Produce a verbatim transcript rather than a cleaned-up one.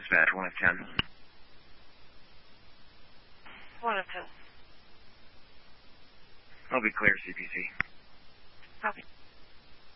dispatch, one of ten. One of ten. I'll be clear, C P C. Copy.